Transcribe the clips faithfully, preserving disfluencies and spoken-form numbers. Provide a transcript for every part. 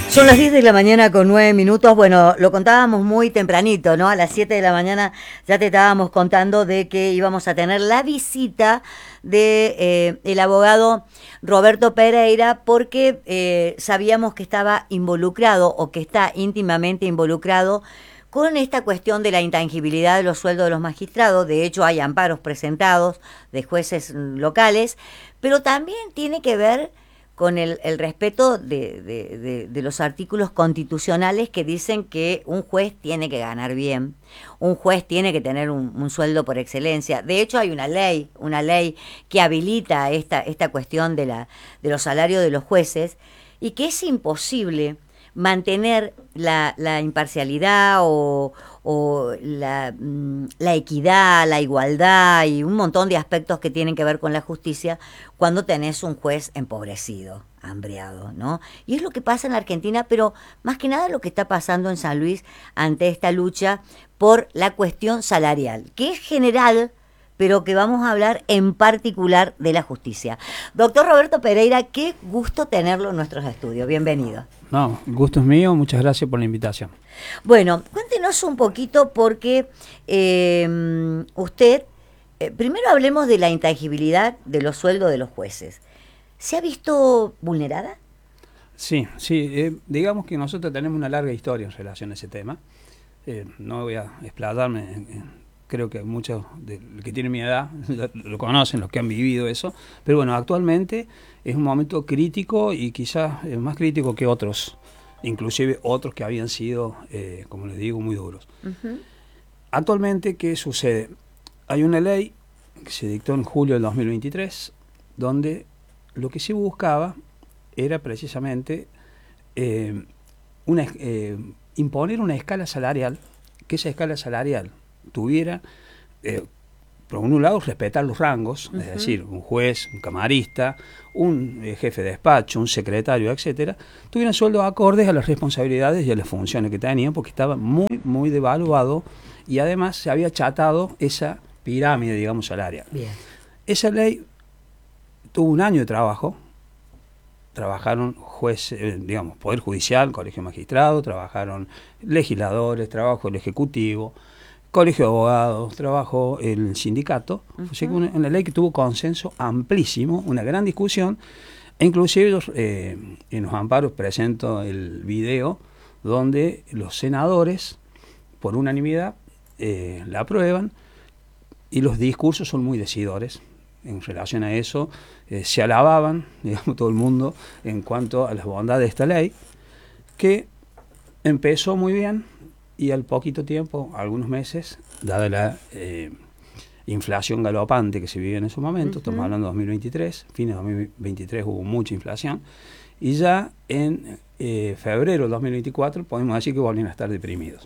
Son las diez de la mañana con nueve minutos. Bueno, lo contábamos muy tempranito, ¿no? A las siete de la mañana ya te estábamos contando de que íbamos a tener la visita de eh, el abogado Roberto Pereira, porque eh, sabíamos que estaba involucrado o que está íntimamente involucrado con esta cuestión de la intangibilidad de los sueldos de los magistrados. De hecho, hay amparos presentados de jueces locales, pero también tiene que ver con el, el respeto de, de, de, de los artículos constitucionales que dicen que un juez tiene que ganar bien, un juez tiene que tener un, un sueldo por excelencia. De hecho, hay una ley, una ley que habilita esta, esta cuestión de, la, de los salarios de los jueces, y que es imposible mantener la, la imparcialidad o, o la, la equidad, la igualdad y un montón de aspectos que tienen que ver con la justicia cuando tenés un juez empobrecido, hambreado, ¿no? Y es lo que pasa en la Argentina, pero más que nada lo que está pasando en San Luis ante esta lucha por la cuestión salarial, que es general, pero que vamos a hablar en particular de la justicia. Doctor Roberto Pereira, qué gusto tenerlo en nuestros estudios. Bienvenido. No, el gusto es mío. Muchas gracias por la invitación. Bueno, cuéntenos un poquito porque eh, usted, eh, primero hablemos de la intangibilidad de los sueldos de los jueces. ¿Se ha visto vulnerada? Sí, sí. Eh, digamos que nosotros tenemos una larga historia en relación a ese tema. Eh, no voy a explayarme en, en creo que muchos de los que tienen mi edad lo, lo conocen, los que han vivido eso, pero bueno, actualmente es un momento crítico y quizás es más crítico que otros, inclusive otros que habían sido, eh, como les digo, muy duros. Uh-huh. Actualmente, ¿qué sucede? Hay una ley que se dictó en julio del dos mil veintitrés, donde lo que se buscaba era precisamente eh, una, eh, imponer una escala salarial, que esa escala salarial tuviera, eh, por un lado, respetar los rangos, uh-huh. es decir, un juez, un camarista, un eh, jefe de despacho, un secretario, etcétera, tuvieran sueldos acordes a las responsabilidades y a las funciones que tenían, porque estaba muy, muy devaluado y además se había achatado esa pirámide, digamos, salarial. Bien. Esa ley tuvo un año de trabajo. Trabajaron jueces, eh, digamos, Poder Judicial, Colegio de Magistrados, trabajaron legisladores, trabajó el Ejecutivo, Colegio de Abogados, trabajó el sindicato. Uh-huh. O sea, una, una ley que tuvo consenso amplísimo, una gran discusión, e inclusive los, eh, en los amparos presento el video donde los senadores, por unanimidad, eh, la aprueban, y los discursos son muy decidores en relación a eso. Eh, se alababan, digamos, todo el mundo en cuanto a las bondades de esta ley, que empezó muy bien, y al poquito tiempo, algunos meses, dada la eh, inflación galopante que se vivía en ese momento, uh-huh. estamos hablando de dos mil veintitrés, fines de dos mil veintitrés hubo mucha inflación, y ya en eh, febrero de dos mil veinticuatro podemos decir que volvieron a estar deprimidos.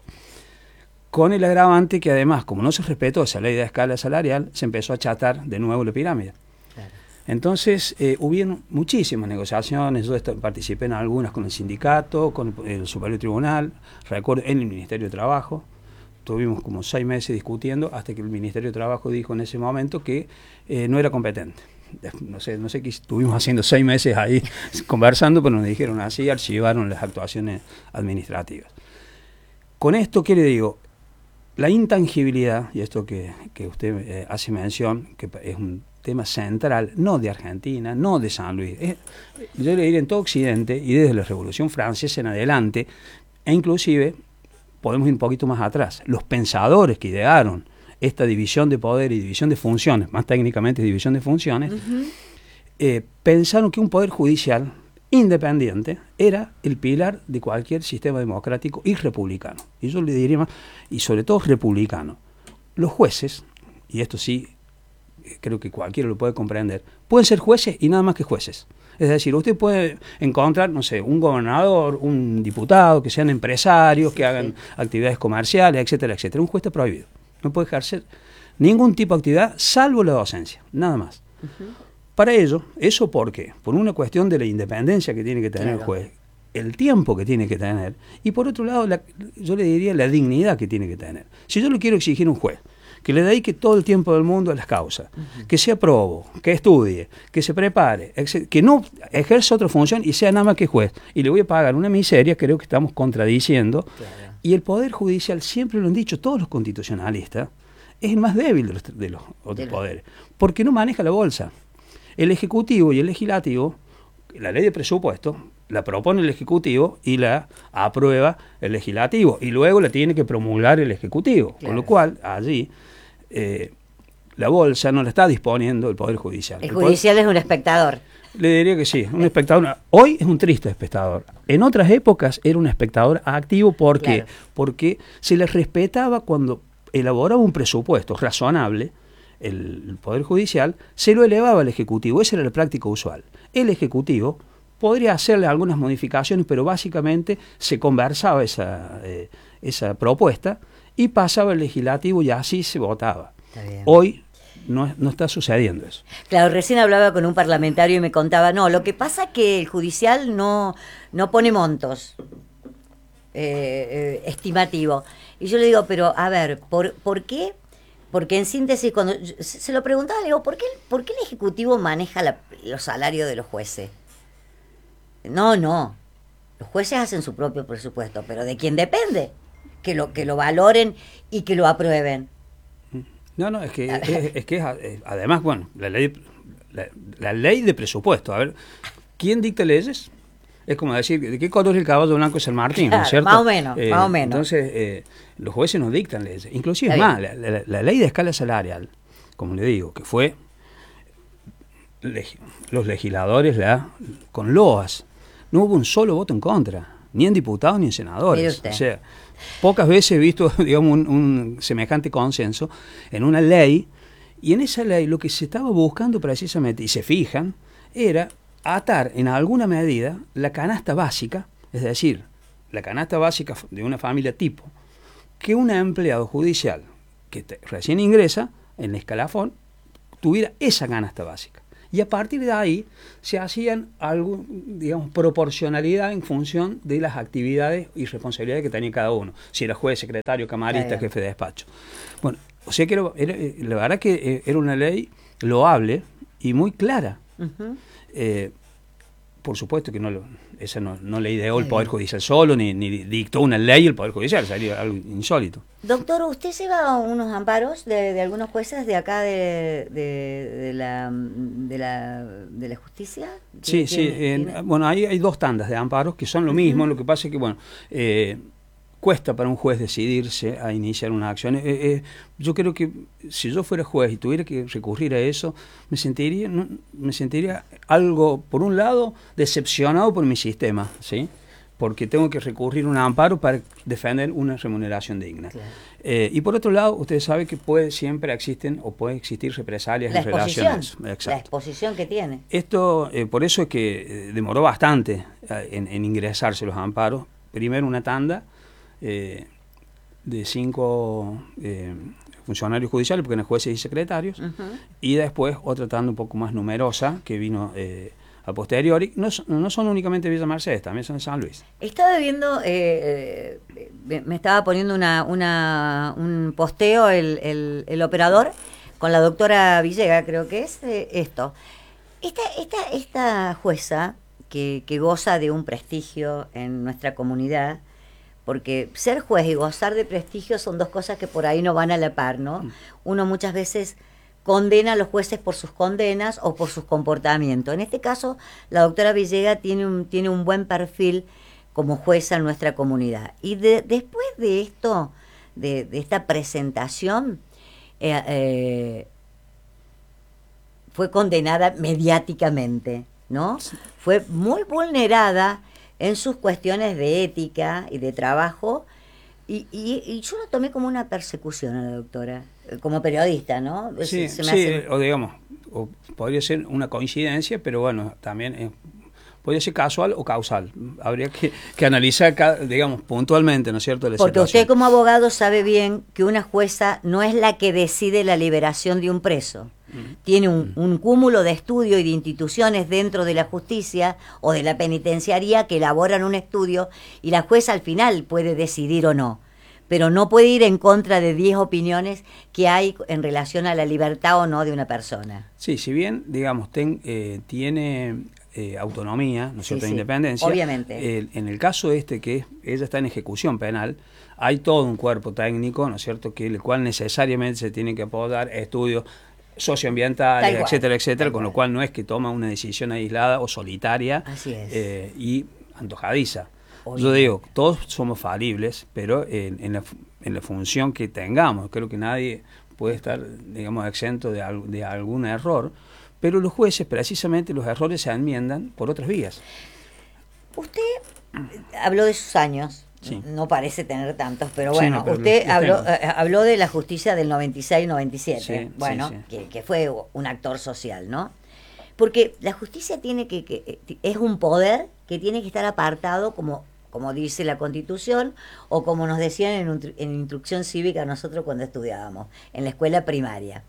Con el agravante que además, como no se respetó esa ley de escala salarial, se empezó a achatar de nuevo la pirámide. Claro. Entonces, eh, hubieron muchísimas negociaciones. Yo esto, participé en algunas con el sindicato, con el, el Superior Tribunal, recuerdo, en el Ministerio de Trabajo. Tuvimos como seis meses discutiendo hasta que el Ministerio de Trabajo dijo en ese momento que eh, no era competente. No sé, no sé qué estuvimos haciendo seis meses ahí conversando, pero nos dijeron así, archivaron las actuaciones administrativas. Con esto, ¿qué le digo? La intangibilidad, y esto que, que usted eh, hace mención, que es un tema central, no de Argentina, no de San Luis, es, yo le diría en todo Occidente, y desde la Revolución Francesa en adelante, e inclusive podemos ir un poquito más atrás, los pensadores que idearon esta división de poder y división de funciones, más técnicamente división de funciones, uh-huh. eh, pensaron que un poder judicial independiente era el pilar de cualquier sistema democrático y republicano. Y yo le diría más, y sobre todo republicano. Los jueces, y esto sí creo que cualquiera lo puede comprender, pueden ser jueces y nada más que jueces. Es decir, usted puede encontrar, no sé, un gobernador, un diputado, que sean empresarios, que hagan actividades comerciales, etcétera, etcétera. Un juez está prohibido. No puede ejercer ningún tipo de actividad salvo la docencia, nada más. Uh-huh. Para ello, ¿eso por qué? Por una cuestión de la independencia que tiene que tener claro. el juez, el tiempo que tiene que tener, y por otro lado, la, yo le diría la dignidad que tiene que tener. Si yo le quiero exigir a un juez que le dedique todo el tiempo del mundo a las causas, uh-huh. que sea probo, que estudie, que se prepare, que no ejerza otra función y sea nada más que juez. Y le voy a pagar una miseria, creo que estamos contradiciendo. Claro. Y el Poder Judicial, siempre lo han dicho todos los constitucionalistas, es el más débil de los, de los otros poderes, porque no maneja la bolsa. El Ejecutivo y el Legislativo, la ley de presupuesto, la propone el Ejecutivo y la aprueba el Legislativo, y luego la tiene que promulgar el Ejecutivo, claro. Con lo cual allí eh, la bolsa no la está disponiendo el Poder Judicial. El, el Judicial poder, es un espectador. Le diría que sí, un espectador. Hoy es un triste espectador. En otras épocas era un espectador activo porque, claro. porque se les respetaba cuando elaboraba un presupuesto razonable. El, el Poder Judicial se lo elevaba al Ejecutivo. Esa era la práctica usual. El Ejecutivo podría hacerle algunas modificaciones, pero básicamente se conversaba esa, eh, esa propuesta y pasaba al Legislativo y así se votaba. Hoy no, no está sucediendo eso. Claro, recién hablaba con un parlamentario y me contaba, no, lo que pasa es que el judicial no, no pone montos eh, eh, estimativos. Y yo le digo, pero a ver, ¿por, ¿por qué? Porque en síntesis, cuando se lo preguntaba, le digo, ¿por qué, por qué el Ejecutivo maneja la, los salarios de los jueces? No, no. Los jueces hacen su propio presupuesto, pero ¿de quién depende? Que lo, que lo valoren y que lo aprueben. No, no, es que, es, es que es, además, bueno, la ley, la, la ley de presupuesto, a ver, ¿quién dicta leyes? Es como decir, ¿de qué color es el caballo blanco de San Martín? Claro, ¿no es cierto? Más o menos, eh, más o menos. Entonces, eh, los jueces nos dictan leyes. Inclusive, es más, la, la, la ley de escala salarial, como le digo, que fue leg, los legisladores la, con loas, no hubo un solo voto en contra, ni en diputados ni en senadores. O sea, pocas veces he visto, digamos, un, un semejante consenso en una ley, y en esa ley lo que se estaba buscando precisamente, y se fijan, era atar en alguna medida la canasta básica, es decir, la canasta básica de una familia tipo, que un empleado judicial que te, recién ingresa en el escalafón tuviera esa canasta básica. Y a partir de ahí se hacían algo, digamos, proporcionalidad en función de las actividades y responsabilidades que tenía cada uno. Si era juez, secretario, camarista, jefe de despacho. Bueno, o sea que era, era, la verdad que era una ley loable y muy clara. Uh-huh. eh, por supuesto que no lo, esa no, no la ideó el Poder Judicial solo, ni, ni dictó una ley el Poder Judicial, sería algo insólito. Doctor, ¿usted lleva unos amparos de, de algunos jueces de acá de, de, de, la, de, la, de la justicia? Sí, sí. Eh, bueno, ahí hay dos tandas de amparos que son lo mismo, uh-huh. Lo que pasa es que, bueno, eh, cuesta para un juez decidirse a iniciar una acción. Eh, eh, yo creo que si yo fuera juez y tuviera que recurrir a eso, me sentiría, no, me sentiría algo, por un lado, decepcionado por mi sistema, ¿sí? Porque tengo que recurrir a un amparo para defender una remuneración digna. Claro. Eh, y por otro lado, usted sabe que puede siempre existen o puede existir represalias la en relación a eso. Exacto. La exposición que tiene. Esto, eh, por eso es que eh, demoró bastante eh, en, en ingresarse los amparos. Primero una tanda eh, de cinco eh, funcionarios judiciales, porque eran jueces y secretarios, uh-huh. Y después otra tanda un poco más numerosa que vino eh, a posteriori. No, no son únicamente Villa Mercedes, también son de San Luis. Estaba viendo, eh, eh, me estaba poniendo una, una un posteo el, el, el operador con la doctora Villega, creo que es eh, esto. Esta, esta, esta jueza que, que goza de un prestigio en nuestra comunidad, porque ser juez y gozar de prestigio son dos cosas que por ahí no van a la par, ¿no? Uno muchas veces condena a los jueces por sus condenas o por sus comportamientos. En este caso, la doctora Villega tiene un, tiene un buen perfil como jueza en nuestra comunidad. Y de, después de esto, de, de esta presentación, eh, eh, fue condenada mediáticamente, ¿no? Sí. Fue muy vulnerada en sus cuestiones de ética y de trabajo, y, y, y yo lo tomé como una persecución a la doctora, como periodista, ¿no? Sí, se me sí hace... o digamos, o podría ser una coincidencia, pero bueno, también eh, podría ser casual o causal. Habría que, que analizar, cada, digamos, puntualmente, ¿no es cierto? La Porque situación. Usted como abogado sabe bien que una jueza no es la que decide la liberación de un preso. Tiene un, un cúmulo de estudios y de instituciones dentro de la justicia o de la penitenciaría que elaboran un estudio y la jueza al final puede decidir o no. pero no puede ir en contra de diez opiniones que hay en relación a la libertad o no de una persona. Sí, si bien, digamos, ten, eh, tiene eh, autonomía, ¿no es cierto?, Sí, sí, independencia. obviamente. Eh, en el caso este, que ella está en ejecución penal, hay todo un cuerpo técnico, ¿no es cierto?, que el cual necesariamente se tiene que apoyar estudios socioambientales, Tal cual, etcétera, etcétera, tal con lo cual. cual no es que toma una decisión aislada o solitaria Así es. eh, y antojadiza. Yo Obviamente. digo, todos somos falibles, pero en, en, la, en la función que tengamos, creo que nadie puede estar, digamos, exento de, al, de algún error, pero los jueces, precisamente, los errores se enmiendan por otras vías. Usted habló de sus años. Sí. No parece tener tantos, pero Sí, bueno, no, pero usted los- los habló, tengo. eh, habló de la justicia del noventa y seis noventa y siete, Sí, bueno, sí, sí. Que, que fue un actor social, ¿no? Porque la justicia tiene que, que es un poder que tiene que estar apartado, como, como dice la Constitución, o como nos decían en, un- en instrucción cívica nosotros cuando estudiábamos, en la escuela primaria.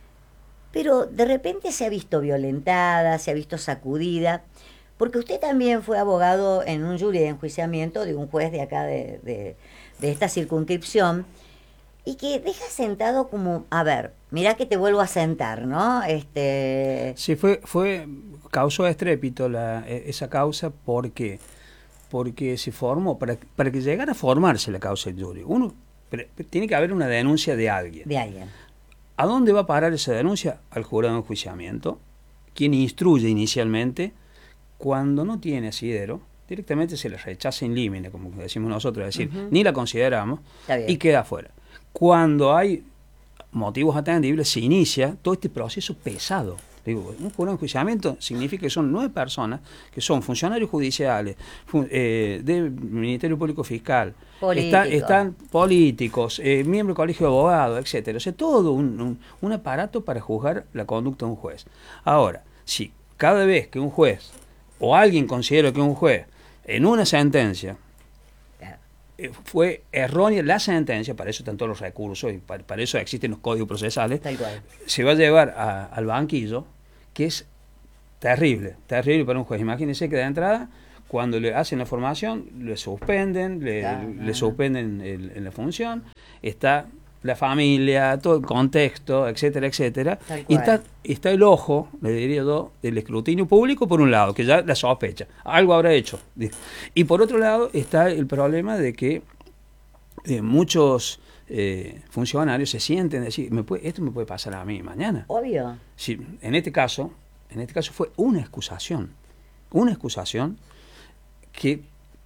Pero de repente se ha visto violentada, se ha visto sacudida, porque usted también fue abogado en un jury de enjuiciamiento de un juez de acá de, de, de esta circunscripción, y que deja sentado como, a ver, mirá que te vuelvo a sentar, ¿no? Este, Sí, fue, fue causó estrépito la, e- esa causa porque porque se formó, para, para que llegara a formarse la causa del jury, uno pre- tiene que haber una denuncia de alguien. de alguien. ¿A dónde va a parar esa denuncia? Al jurado de enjuiciamiento, quien instruye inicialmente. Cuando no tiene asidero, directamente se le rechaza in limine, como decimos nosotros, es decir, Ujú. ni la consideramos Está bien. y queda afuera. Cuando hay motivos atendibles, se inicia todo este proceso pesado. Digo, un jurado de enjuiciamiento significa que son nueve personas que son funcionarios judiciales, fu- eh, del Ministerio Público Fiscal, Político. está- están políticos, eh, miembros del Colegio de Abogados, etcétera. O sea, todo un, un, un aparato para juzgar la conducta de un juez. Ahora, si cada vez que un juez o alguien considera que un juez en una sentencia Claro. eh, fue errónea la sentencia, para eso están todos los recursos y para, para eso existen los códigos procesales, Tal cual. se va a llevar a- al banquillo, que es terrible, terrible para un juez. Imagínense que de entrada, cuando le hacen la formación, le suspenden, le, Claro, le no, suspenden el- en la función, está la familia, todo el contexto, etcétera, etcétera, Tal y cual. está, está el ojo, le diría yo, del escrutinio público por un lado, que ya la sospecha, algo habrá hecho, y por otro lado está el problema de que eh, muchos eh, funcionarios se sienten decir, me puede, esto me puede pasar a mí mañana. Obvio. Sí, en este caso, en este caso fue una excusación, una excusación que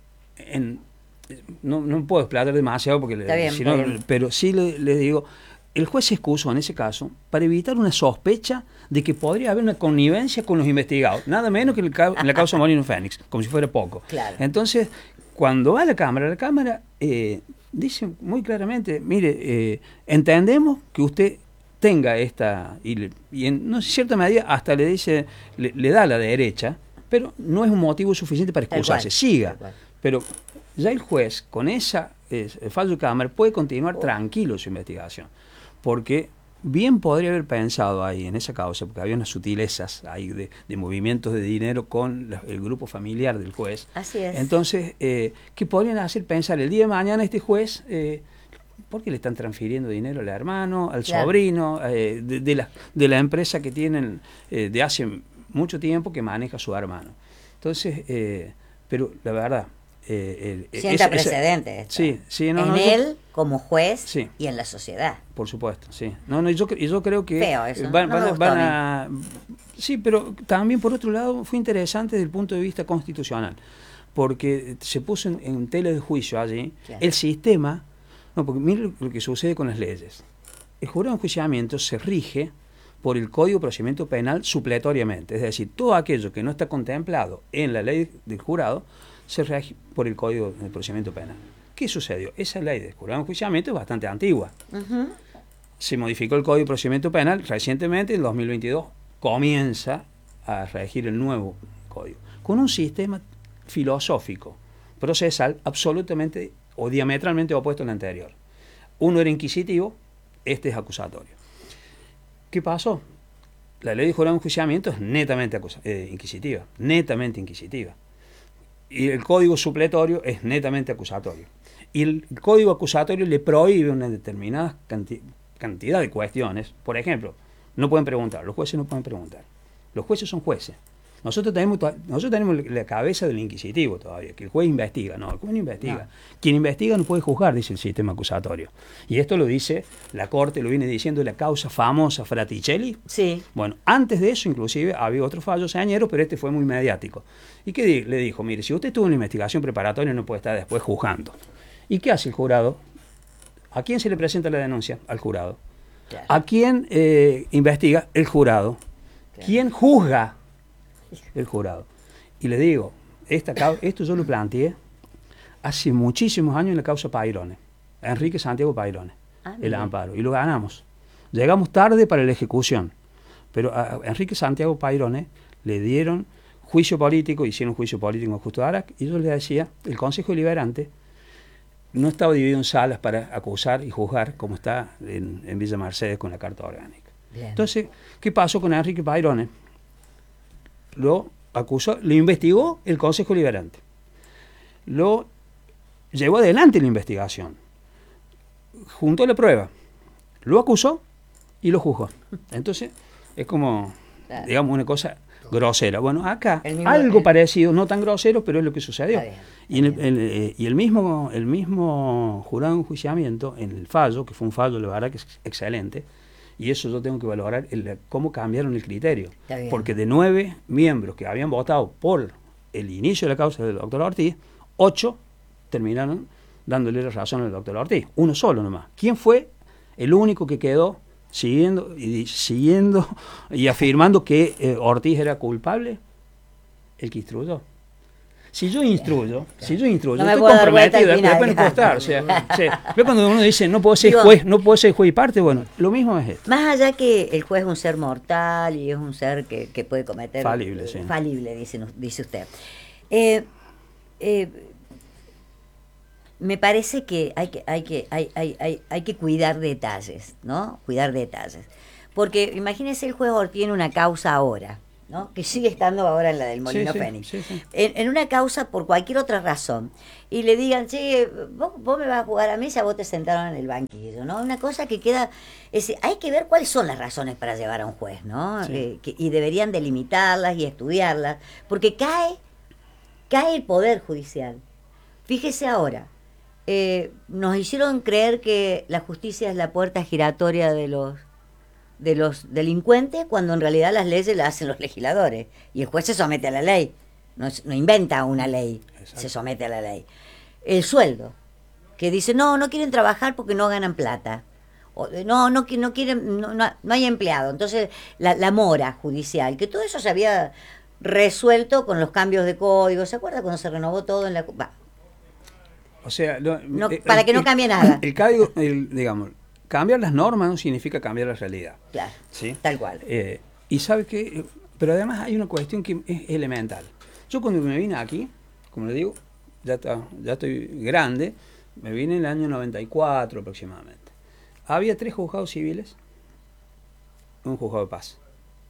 en, no, no puedo explotar demasiado porque Está le, bien, si está no, bien. pero sí le, le digo, el juez se excusó en ese caso para evitar una sospecha de que podría haber una connivencia con los investigados, nada menos que en el ca- en la causa Molino Fénix, como si fuera poco. Claro. Entonces, cuando va a la Cámara, la Cámara eh, dice muy claramente, mire, eh, entendemos que usted tenga esta, y, le- y en no sé, cierta medida hasta le dice, le, le da la derecha, pero no es un motivo suficiente para Tal excusarse, cual, siga. tal cual. Pero ya el juez, con esa eh, fallo de Cámara, puede continuar Oh. tranquilo su investigación, porque bien podría haber pensado ahí en esa causa, porque había unas sutilezas ahí de, de movimientos de dinero con la- el grupo familiar del juez. Así es. Entonces, eh, ¿qué podrían hacer pensar el día de mañana este juez? Eh, ¿Por qué le están transfiriendo dinero al hermano, al Claro. sobrino, eh, de, de la, de la empresa que tienen eh, de hace mucho tiempo que maneja su hermano? Entonces, eh, pero la verdad... Eh, el- Sienta esa- esa- precedentes. esto. Sí, sí, no, en no, yo- él como juez Sí. y en la sociedad. por supuesto, sí. No, no, yo, cre- yo creo que Feo eso, eh, van, no me van a- gustó van a a... Sí, pero también por otro lado fue interesante desde el punto de vista constitucional, porque se puso en, en tela de juicio allí Claro. el sistema, no, porque mire lo que sucede con las leyes. El jurado de enjuiciamiento se rige por el Código de Procedimiento Penal supletoriamente, es decir, todo aquello que no está contemplado en la ley del jurado se rige por el Código de Procedimiento Penal. ¿Qué sucedió? Esa ley del jurado de enjuiciamiento es bastante antigua. Ujú. Se modificó el Código de Procedimiento Penal recientemente, en dos mil veintidós, comienza a regir el nuevo código, con un sistema filosófico, procesal, absolutamente o diametralmente opuesto al anterior. Uno era inquisitivo, este es acusatorio. ¿Qué pasó? La ley de jurado de enjuiciamiento es netamente acusa- eh, inquisitiva, netamente inquisitiva. y el código supletorio es netamente acusatorio. Y el código acusatorio le prohíbe una determinada canti cantidad de cuestiones. Por ejemplo, no pueden preguntar, los jueces no pueden preguntar. Los jueces son jueces. Nosotros tenemos, nosotros tenemos la cabeza del inquisitivo todavía, que el juez investiga. No, el juez no investiga. No. Quien investiga no puede juzgar, dice el sistema acusatorio. Y esto lo dice la Corte, lo viene diciendo la causa famosa Fraticelli. Sí. Bueno, antes de eso, inclusive, había otro fallo señero, pero este fue muy mediático. ¿Y qué di le dijo? Mire, si usted tuvo una investigación preparatoria, no puede estar después juzgando. ¿Y qué hace el jurado? ¿A quién se le presenta la denuncia? Al jurado. Claro. ¿A quién eh, investiga? El jurado. Claro. ¿Quién juzga? El jurado. Y le digo, esta, esto yo lo planteé hace muchísimos años en la causa Pairones, Enrique Santiago Pairones, ah, el amparo, y lo ganamos. Llegamos tarde para la ejecución, pero a Enrique Santiago Pairones le dieron juicio político, hicieron juicio político en Justo Arac, y yo le decía, el Consejo Deliberante no estaba dividido en salas para acusar y juzgar como está en, en Villa Mercedes con la Carta Orgánica. Bien. Entonces, ¿qué pasó con Enrique Pairones? Lo acusó, lo investigó el Consejo Deliberante. Lo llevó adelante la investigación. Juntó la prueba. Lo acusó y lo juzgó. Entonces, es como, claro, digamos, una cosa grosera. Bueno, acá, mismo, algo el... parecido, no tan grosero, pero es lo que sucedió. Bien, y, el, el, el, y el mismo el mismo jurado de enjuiciamiento, en el fallo, que fue un fallo, la verdad que es excelente, y eso yo tengo que valorar el, cómo cambiaron el criterio. Porque de nueve miembros que habían votado por el inicio de la causa del doctor Ortiz, ocho terminaron dándole la razón al doctor Ortiz. Uno solo nomás. ¿Quién fue el único que quedó siguiendo y, siguiendo y afirmando que eh, Ortiz era culpable? El que instruyó. Si yo instruyo, si yo instruyo, no estoy comprometido, después no puedo estar. O sea, o sea, cuando uno dice no puedo ser Digo, juez, no puedo ser juez y parte, bueno, lo mismo es esto. Más allá que el juez es un ser mortal y es un ser que, que puede cometer falible, eh, sí. falible, dice, dice usted. Eh, eh, me parece que hay que, hay que, hay, hay, hay, hay que cuidar detalles, ¿no? Cuidar detalles. Porque imagínese el juez Ortiz en una causa ahora, ¿no? Que sigue estando ahora en la del Molino sí, Fénix, sí, sí, sí. En, en una causa por cualquier otra razón, y le digan, che, vos, vos me vas a jugar a mí si a vos te sentaron en el banquillo, ¿no? Una cosa que queda, es, hay que ver cuáles son las razones para llevar a un juez, ¿no? Sí. Eh, que, y deberían delimitarlas y estudiarlas, porque cae, cae el Poder Judicial. Fíjese ahora, eh, nos hicieron creer que la justicia es la puerta giratoria de los de los delincuentes, cuando en realidad las leyes las hacen los legisladores y el juez se somete a la ley, no, no inventa una ley. Exacto. Se somete a la ley. El sueldo, que dice no, no quieren trabajar porque no ganan plata, o, no, no, no quieren, no, no, no hay empleado, entonces la, la mora judicial, que todo eso se había resuelto con los cambios de código, ¿se acuerda cuando se renovó todo en la... Va. O sea, lo, no, el, para que no cambie nada. El código, el, digamos, cambiar las normas no significa cambiar la realidad. Claro, ¿sí? Tal cual. Eh, y sabe que, pero además hay una cuestión que es elemental. Yo cuando me vine aquí, como le digo, ya, está, ya estoy grande, me vine en el año noventa y cuatro aproximadamente. Había tres juzgados civiles, un juzgado de paz.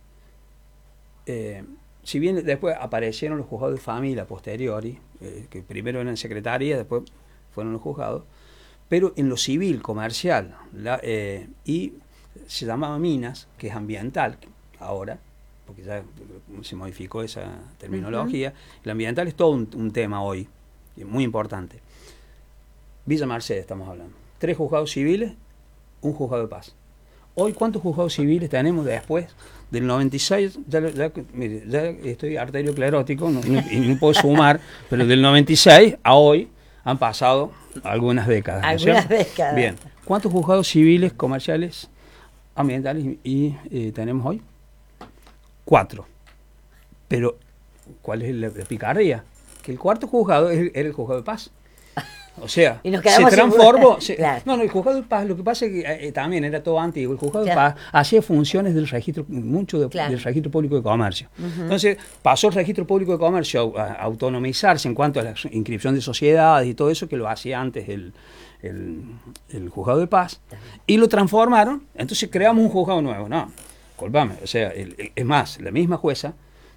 Eh, si bien después aparecieron los juzgados de familia posteriori, eh, que primero eran secretarías, después fueron los juzgados, pero en lo civil, comercial, la, eh, y se llamaba Minas, que es ambiental ahora, porque ya se modificó esa terminología. Uh-huh. El ambiental es todo un, un tema hoy, muy importante. Villa Mercedes estamos hablando. Tres juzgados civiles, un juzgado de paz. Hoy, ¿cuántos juzgados civiles tenemos después del noventa y seis? Ya, ya, mire, ya estoy arterioclerótico no, no, y no puedo sumar, pero del noventa y seis a hoy han pasado algunas décadas. Algunas ¿no? décadas. Bien, ¿cuántos juzgados civiles, comerciales, ambientales y, y eh, tenemos hoy? Cuatro. Pero, ¿cuál es la, la picardía? Que el cuarto juzgado es, era el juzgado de paz. O sea, se transformó. Se, claro. No, no, el juzgado de paz, lo que pasa es que eh, también era todo antiguo. El juzgado claro. de paz hacía funciones del registro, mucho de, claro. del registro público de comercio. Uh-huh. Entonces, pasó el registro público de comercio a, a autonomizarse en cuanto a la inscripción de sociedades y todo eso, que lo hacía antes el, el, el juzgado de paz, y lo transformaron. Entonces, creamos un juzgado nuevo. No, disculpame, o sea, el, el, es más, la misma jueza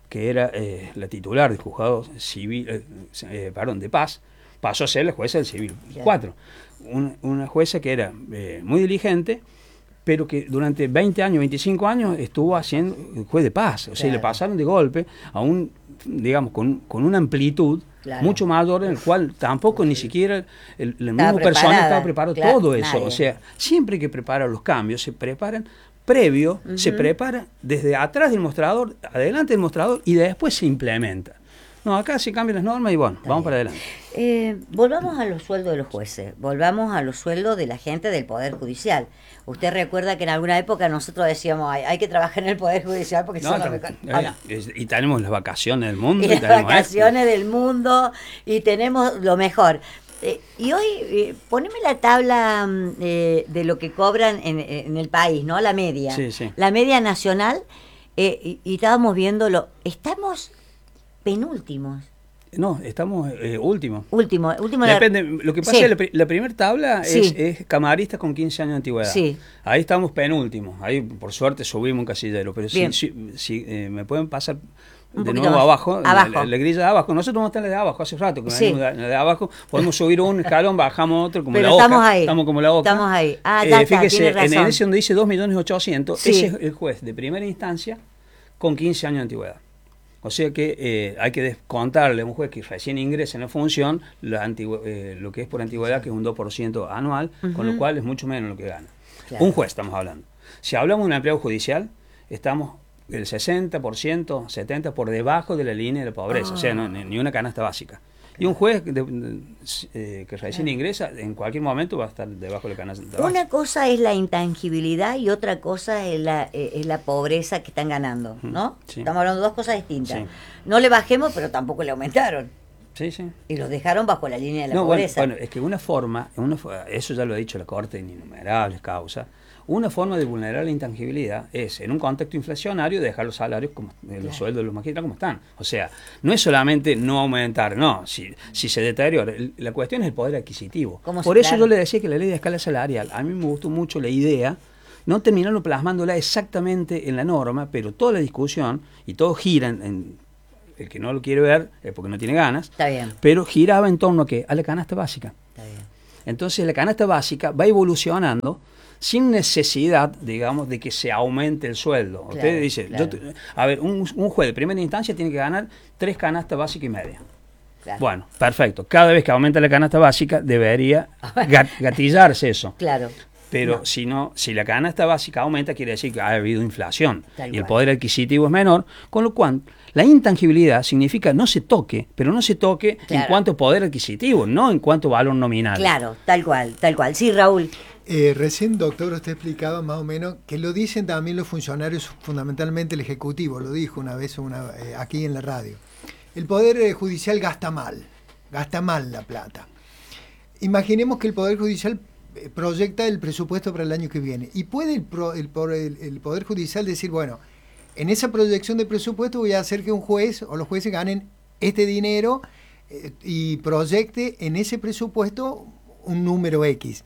que era eh, la titular del juzgado civil, eh, eh, perdón, de paz, pasó a ser la jueza del civil cuatro. Un, una jueza que era eh, muy diligente, pero que durante veinte años, veinticinco años estuvo haciendo juez de paz. O sea, claro. le pasaron de golpe a un, digamos, con, con una amplitud claro. mucho mayor, en el cual tampoco ni siquiera el, el mismo personal estaba preparado claro, todo eso. Nadie. O sea, siempre que prepara los cambios, se preparan previo, uh-huh. se prepara desde atrás del mostrador, adelante del mostrador, y después se implementa. No, acá se cambian las normas y bueno, Está vamos bien. para adelante. Eh, volvamos a los sueldos de los jueces, volvamos a los sueldos de la gente del Poder Judicial. Usted recuerda que en alguna época nosotros decíamos, hay, hay que trabajar en el Poder Judicial porque no, son los mejores. Eh, no. Y tenemos las vacaciones del mundo. Y, y las vacaciones esto. del mundo y tenemos lo mejor. Eh, y hoy, eh, poneme la tabla eh, de lo que cobran en, en el país, ¿no? La media. Sí, sí. La media nacional, eh, y, y estábamos viéndolo. Estamos penúltimos. No, estamos eh, últimos. Último, último. Depende, lo que pasa sí. es que la, la primera tabla sí. es, es camaristas con quince años de antigüedad. Sí. Ahí estamos penúltimos. Ahí, por suerte, subimos un casillero. Pero Bien. si, si, si eh, me pueden pasar un de nuevo más. abajo, abajo. La, la, la grilla de abajo. Nosotros vamos a estar en la de abajo hace rato. Que sí. la de abajo podemos subir un escalón, bajamos otro, como pero la oca. Estamos ahí. Estamos como la oca. Estamos ahí. Ah, ya eh, está, fíjese, tiene razón. en ese donde dice dos millones ochocientos, Sí. ese es el juez de primera instancia con quince años de antigüedad. O sea que eh, hay que descontarle a un juez que recién ingresa en la función la antigü eh, lo que es por antigüedad, que es un dos por ciento anual, uh-huh. con lo cual es mucho menos lo que gana. Claro. Un juez estamos hablando. Si hablamos de un empleado judicial, estamos el sesenta por ciento, setenta por ciento por debajo de la línea de la pobreza, oh. o sea, no, ni, ni una canasta básica. Y un juez de, de, eh, que recién claro. ingresa, en cualquier momento va a estar debajo de la canasta básica. Una cosa es la intangibilidad y otra cosa es la, eh, es la pobreza que están ganando, ¿no? Sí. Estamos hablando de dos cosas distintas. Sí. No le bajemos, pero tampoco le aumentaron. Sí, sí. Y los dejaron bajo la línea de la no, pobreza. Bueno, bueno, es que una forma, una, eso ya lo ha dicho la Corte en innumerables causas, una forma de vulnerar la intangibilidad es, en un contexto inflacionario, dejar los salarios, como eh, los claro. sueldos de los magistrados como están. O sea, no es solamente no aumentar, no, si, si se deteriora. La cuestión es el poder adquisitivo. Por si, eso claro. yo le decía que la ley de escala salarial, a mí me gustó mucho la idea, no terminarlo plasmándola exactamente en la norma, pero toda la discusión, y todo gira en, en el que no lo quiere ver es porque no tiene ganas, Está bien. pero giraba en torno a ¿qué? A la canasta básica. Está bien. Entonces la canasta básica va evolucionando sin necesidad, digamos, de que se aumente el sueldo. Claro, Usted dice, claro. yo, a ver, un, un juez de primera instancia tiene que ganar tres canastas básicas y media. Claro. Bueno, perfecto. Cada vez que aumenta la canasta básica debería gat, gatillarse eso. Claro. Pero no. si no, si la canasta básica aumenta, quiere decir que ha habido inflación. Tal y el cual. poder adquisitivo es menor, con lo cual la intangibilidad significa no se toque, pero no se toque claro. en cuanto a poder adquisitivo, no en cuanto a valor nominal. Claro, tal cual, tal cual. Sí, Raúl. Eh, recién, doctor, usted explicaba más o menos que lo dicen también los funcionarios, fundamentalmente el Ejecutivo, lo dijo una vez una, eh, aquí en la radio. El Poder eh, Judicial gasta mal, gasta mal la plata. Imaginemos que el Poder Judicial eh, proyecta el presupuesto para el año que viene. Y puede el, pro, el, el, el Poder Judicial decir, bueno, en esa proyección de presupuesto voy a hacer que un juez o los jueces ganen este dinero eh, y proyecte en ese presupuesto un número X.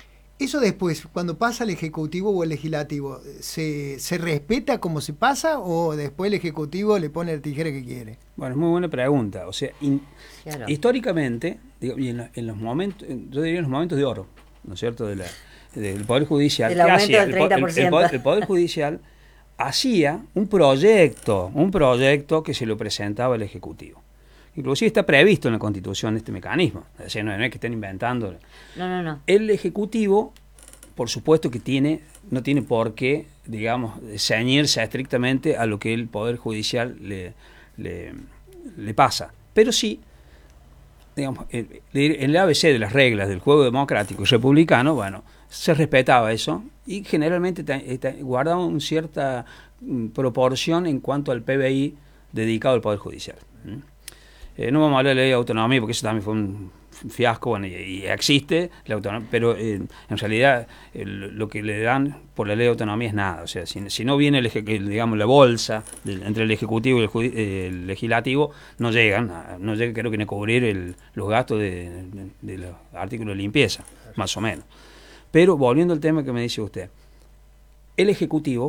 Eso después, cuando pasa al Ejecutivo o el Legislativo, ¿se, ¿se respeta como se pasa o después el Ejecutivo le pone la tijera que quiere? Bueno, es muy buena pregunta. O sea, in, claro. históricamente, digo, y en, la, en los momentos, yo diría en los momentos de oro, ¿no es cierto?, de la, del Poder Judicial. El aumento del treinta por ciento. El, el, el, el Poder Judicial hacía un proyecto, un proyecto que se lo presentaba al Ejecutivo. Inclusive está previsto en la Constitución este mecanismo. Es decir, no, no es que estén inventando. No, no, no. El Ejecutivo, por supuesto que tiene, no tiene por qué, digamos, ceñirse estrictamente a lo que el Poder Judicial le, le, le pasa. Pero sí, digamos, el, el A B C de las reglas del juego democrático y republicano, bueno, se respetaba eso y generalmente te, te, guardaba una cierta m, proporción en cuanto al P B I dedicado al Poder Judicial. ¿Mm? Eh, no vamos a hablar de la ley de autonomía porque eso también fue un fiasco, bueno, y, y existe la autonomía, pero eh, en realidad eh, lo que le dan por la ley de autonomía es nada. O sea, si, si no viene el, el, digamos, la bolsa de, entre el Ejecutivo y el, eh, el Legislativo, no llegan, no llegan creo que ni a cubrir el, los gastos de, de, de los artículos de limpieza, más o menos. Pero volviendo al tema que me dice usted, el Ejecutivo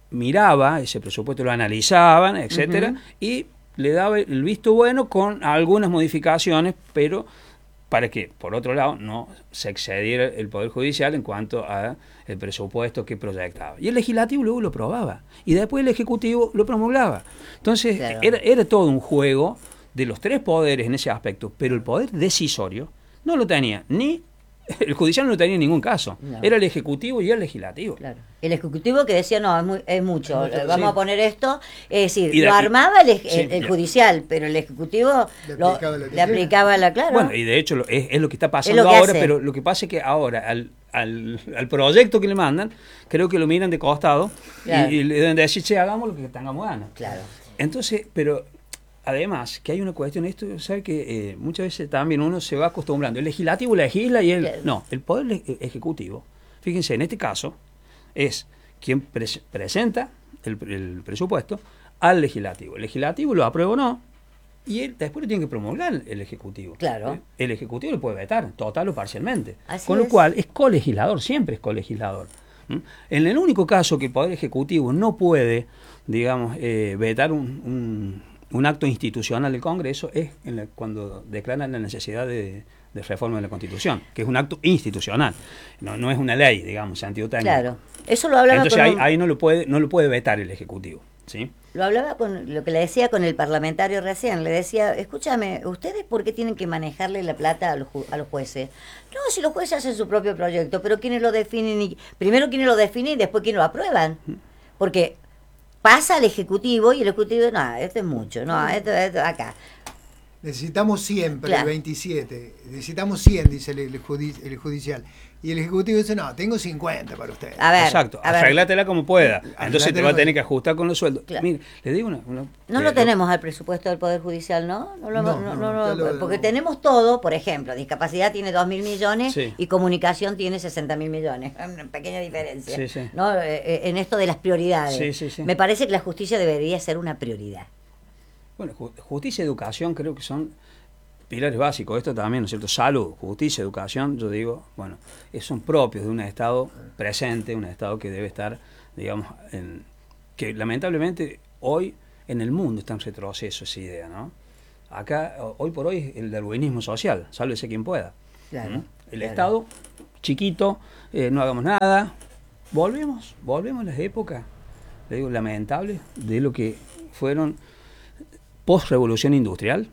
miraba ese presupuesto, lo analizaban, etcétera, uh-huh. y le daba el visto bueno con algunas modificaciones, pero para que, por otro lado, no se excediera el Poder Judicial en cuanto a el presupuesto que proyectaba. Y el Legislativo luego lo aprobaba, y después el Ejecutivo lo promulgaba. Entonces, claro. era, era todo un juego de los tres poderes en ese aspecto, pero el poder decisorio no lo tenía ni... El judicial no lo tenía en ningún caso. No. Era el Ejecutivo y el Legislativo. Claro. El Ejecutivo que decía, no, es, muy, es mucho, es mucho, vamos sí. a poner esto. Es decir, de, lo armaba el, sí, el, el judicial, pero el Ejecutivo le lo, aplicaba, la, le aplicaba la claro. Bueno, y de hecho lo, es, es lo que está pasando que ahora, hace. Pero lo que pasa es que ahora, al, al, al proyecto que le mandan, creo que lo miran de costado, claro. y, y le deben decir, che, hagamos lo que tengamos ganas. Claro. Entonces, pero... Además, que hay una cuestión, esto, ¿sabe que eh, muchas veces también uno se va acostumbrando? El legislativo legisla y el... Claro. No, el poder ejecutivo, fíjense, en este caso, es quien pre presenta el, el presupuesto al legislativo. El legislativo lo aprueba o no, y él, después lo tiene que promulgar el ejecutivo. Claro. El ejecutivo lo puede vetar, total o parcialmente. Así Con lo es. cual, es colegislador, siempre es colegislador. ¿Mm? En el único caso que el poder ejecutivo no puede, digamos, eh, vetar un... un un acto institucional del Congreso es en la, cuando declaran la necesidad de, de reforma de la Constitución, que es un acto institucional, no, no es una ley, digamos, en sentido técnico. Claro, eso lo hablaba Entonces con ahí, un... ahí no lo puede no lo puede vetar el Ejecutivo, ¿sí? Lo hablaba con lo que le decía con el parlamentario recién, le decía, escúchame, ¿ustedes por qué tienen que manejarle la plata a los, a los jueces? No, si los jueces hacen su propio proyecto, pero ¿quiénes lo definen? Y, primero quiénes lo definen y después quiénes lo aprueban, porque... pasa al Ejecutivo y el Ejecutivo, no, esto es mucho, no, esto, esto acá. Necesitamos cien para claro. el veintisiete, necesitamos cien, dice el, el, judi el judicial. Y el Ejecutivo dice, no, tengo cincuenta para ustedes. A ver, exacto, arreglátela como pueda. Entonces te va a tener que ajustar con los sueldos. Claro. Mire, le digo una... una no eh, lo tenemos al presupuesto del Poder Judicial, ¿no? No, lo, no, no, no, no, no lo, porque no. tenemos todo, por ejemplo, discapacidad tiene dos mil millones sí. y comunicación tiene sesenta mil millones. Una pequeña diferencia, sí, sí. ¿no? Eh, en esto de las prioridades. Sí, sí, sí. Me parece que la justicia debería ser una prioridad. Bueno, justicia y educación creo que son pilares básicos. Esto también, ¿no es cierto? Salud, justicia, educación, yo digo, bueno, son propios de un Estado presente, un Estado que debe estar, digamos, en, que lamentablemente hoy en el mundo está en retroceso esa idea, ¿no? Acá, hoy por hoy, el darwinismo social, sálvese quien pueda. Claro, ¿Mm? El claro. Estado, chiquito, eh, no hagamos nada. Volvemos, volvemos a las épocas, le digo, lamentables, de lo que fueron post-revolución industrial,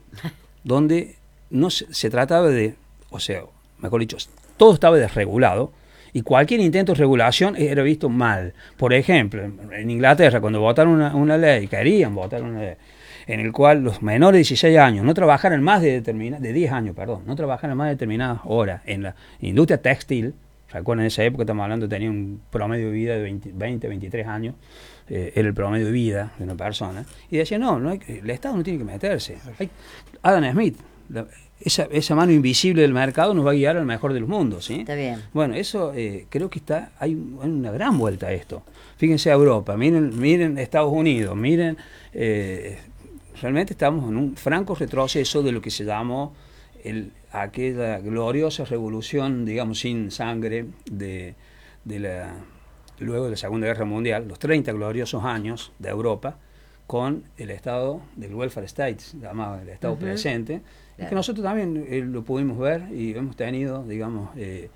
donde no se, se trataba de, o sea, mejor dicho, todo estaba desregulado y cualquier intento de regulación era visto mal. Por ejemplo, en Inglaterra, cuando votaron una, una ley, querían votar una ley, en el cual los menores de dieciséis años no trabajaran más de determinadas, de diez años, perdón, no trabajaran más de determinadas horas en la industria textil. Recuerden, en esa época estamos hablando, tenía un promedio de vida de veinte, veinte veintitrés años, eh, era el promedio de vida de una persona, y decía, no, no hay, el Estado no tiene que meterse. Hay, Adam Smith, la, esa, esa mano invisible del mercado nos va a guiar al mejor de los mundos, ¿sí? Está bien. Bueno, eso eh, creo que está, hay, hay una gran vuelta a esto. Fíjense a Europa, miren, miren Estados Unidos, miren, eh, realmente estamos en un franco retroceso de lo que se llamó el, aquella gloriosa revolución, digamos, sin sangre, de, de la, luego de la Segunda Guerra Mundial, los treinta gloriosos años de Europa, con el estado del welfare state, llamado el estado uh-huh. presente, claro. y que nosotros también eh, lo pudimos ver y hemos tenido, digamos, eh,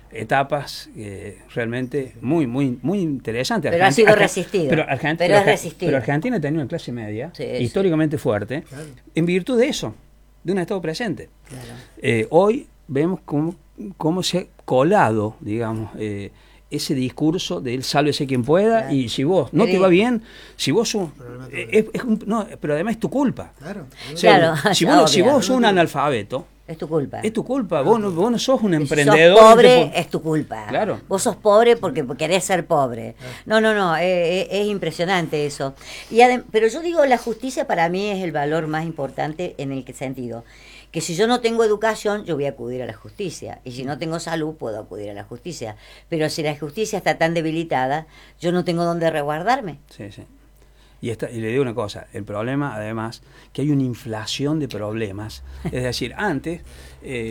etapas eh, realmente muy muy muy interesantes. Pero Argentina, ha sido resistido. Pero, Argent pero, pero, es resistido. pero Argentina tenía una clase media sí, históricamente sí. fuerte, Claro. en virtud de eso, de un estado presente. Claro. Eh, hoy vemos cómo, cómo se ha colado, digamos, eh, ese discurso de él sálvese quien pueda, claro. y si vos no te va bien, si vos sos, eh, es, es un, no, pero además es tu culpa. Claro. O sea, claro. si, vos, si vos sos un analfabeto, es tu culpa. Es tu culpa. Vos no, vos no sos un si emprendedor. sos pobre, es tu culpa. Claro. Vos sos pobre porque querés ser pobre. No, no, no. Eh, es impresionante eso. Y pero yo digo, la justicia para mí es el valor más importante en el sentido que si yo no tengo educación, yo voy a acudir a la justicia. Y si no tengo salud, puedo acudir a la justicia. Pero si la justicia está tan debilitada, yo no tengo dónde resguardarme. Sí, sí. Y, esta, y le digo una cosa, el problema además, que hay una inflación de problemas. Es decir, antes, eh,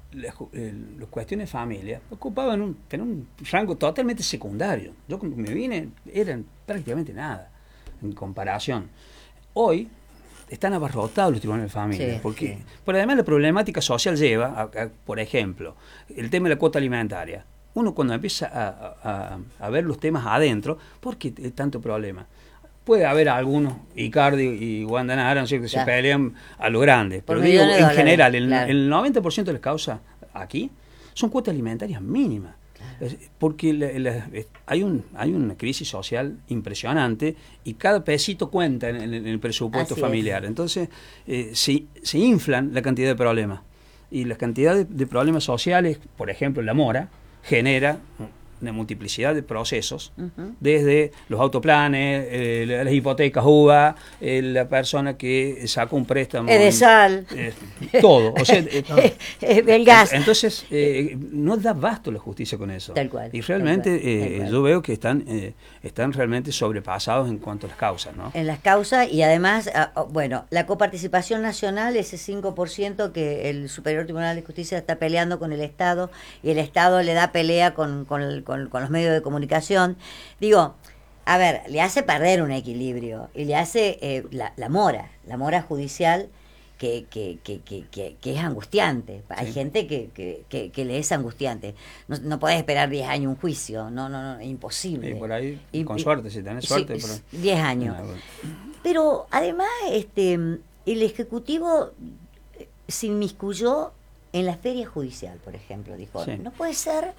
las, eh, las cuestiones de familia ocupaban un, en un rango totalmente secundario. Yo cuando me vine eran prácticamente nada en comparación. Hoy están abarrotados los tribunales de familia, Sí, porque sí. pero además la problemática social lleva, a, a, por ejemplo, el tema de la cuota alimentaria. Uno cuando empieza a, a, a ver los temas adentro, ¿por qué tanto problema? Puede haber algunos, Icardi y Wanda Nara, ¿no sé, que Claro. se pelean a lo grande, Por pero digo, millones de en dólares, general, el, claro. el noventa por ciento de las causas aquí son cuotas alimentarias mínimas. Es- Porque la- la- es- hay un hay una crisis social impresionante y cada pesito cuenta en, en- en el presupuesto Así es. familiar. Entonces, eh, se, se inflan la cantidad de problemas. Y la cantidad de, de problemas sociales, por ejemplo, la mora, genera una multiplicidad de procesos, Ujú. desde los autoplanes, eh, las hipotecas U B A, eh, la persona que sacó un préstamo. Edesal. eh, todo. O sea, eh, El gas. entonces, eh, no da basto la justicia con eso. Tal cual, Y realmente tal cual, eh, tal cual. yo veo que están eh, están realmente sobrepasados en cuanto a las causas, ¿no? En las causas y además, ah, oh, bueno, la coparticipación nacional, ese cinco por ciento que el Superior Tribunal de Justicia está peleando con el Estado y el Estado le da pelea con, con, el- con- con los medios de comunicación. Digo, a ver, le hace perder un equilibrio y le hace eh, la, la mora, la mora judicial que, que, que, que, que, que es angustiante. Hay Sí. gente que, que, que, que le es angustiante. No, no podés esperar diez años un juicio, no, no, no, es imposible. Y por ahí, Y- con y- suerte, si tenés sí, suerte. es pero- diez años. Ah, bueno. Pero además, este, el Ejecutivo eh, se inmiscuyó en la feria judicial, por ejemplo. Dijo, Sí. no puede ser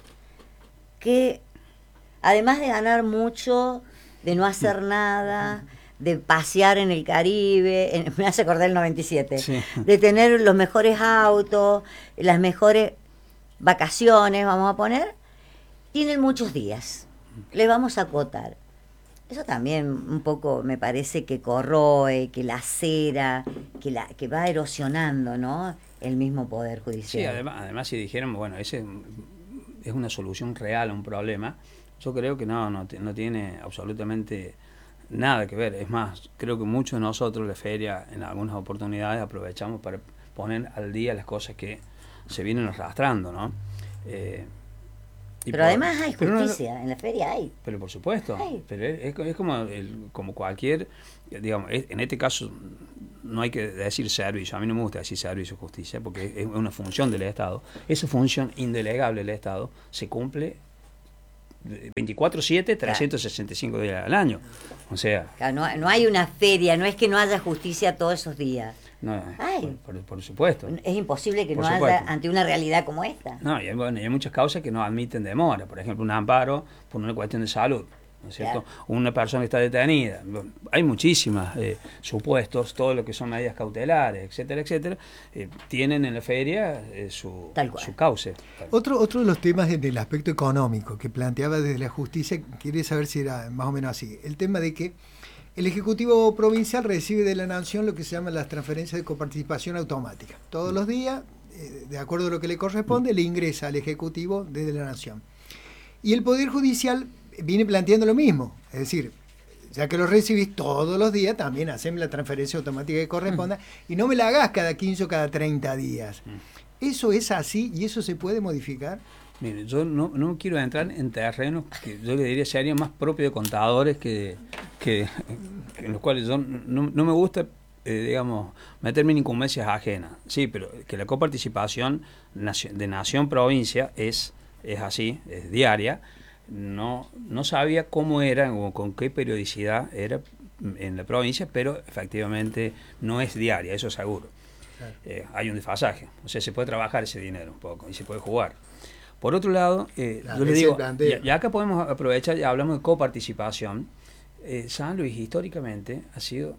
que, además de ganar mucho, de no hacer nada, de pasear en el Caribe, en- me hace acordar el noventa y siete, Sí. de tener los mejores autos, las mejores vacaciones, vamos a poner, tienen muchos días. Les vamos a acotar. Eso también un poco me parece que corroe, que lacera, que la que va erosionando, ¿no? El mismo poder judicial. Sí, además, además si dijéramos, bueno, ese es una solución real a un problema, yo creo que no, no, te- no tiene absolutamente nada que ver. Es más, creo que muchos de nosotros la feria en algunas oportunidades aprovechamos para poner al día las cosas que se vienen arrastrando, ¿no? Eh, y Pero por- además hay pero no- justicia, en la feria hay. Pero por supuesto, Ay. pero es, es co- es como, el- como cualquier, eh, digamos, es- en este caso no hay que decir servicio, a mí no me gusta decir servicio justicia, porque es una función del Estado. Esa función indelegable del Estado se cumple veinticuatro siete, trescientos sesenta y cinco días al año. O sea, Claro, no, no hay una feria, no es que no haya justicia todos esos días. no, Ay. por, por- por supuesto. Es imposible que Por no haya supuesto. ante una realidad como esta. No, y hay, bueno, y hay muchas causas que no admiten demora. Por ejemplo, un amparo por una cuestión de salud, ¿no es cierto? Claro. Una persona que está detenida. Hay muchísimas eh, supuestos, todo lo que son medidas cautelares, etcétera, etcétera, eh, tienen en la feria eh, su, Tal cual. su cauce. Otro, otro de los temas en el aspecto económico que planteaba desde la justicia, quería saber si era más o menos así, el tema de que el Ejecutivo Provincial recibe de la Nación lo que se llaman las transferencias de coparticipación automática. Todos los días, eh, de acuerdo a lo que le corresponde, le ingresa al Ejecutivo desde la Nación. Y el Poder Judicial viene planteando lo mismo, es decir, ya que lo recibís todos los días, también haceme la transferencia automática que corresponda y no me la hagas cada quince o cada treinta días. ¿Eso es así y eso se puede modificar? Mire, yo no, no quiero entrar en terrenos que yo le diría serían más propios de contadores que, que, que en los cuales yo no, no me gusta, eh, digamos, meterme en incumbencias ajenas. Sí, pero que la coparticipación nacio- de nación-provincia es, es así, es diaria. No, no sabía cómo era o con qué periodicidad era en la provincia, pero efectivamente no es diaria, eso seguro. Claro. Eh, hay un desfasaje, o sea, se puede trabajar ese dinero un poco y se puede jugar. Por otro lado, eh, Claro, yo les ese digo, planteo. ya, ya acá podemos aprovechar, ya hablamos de coparticipación. Eh, San Luis históricamente ha sido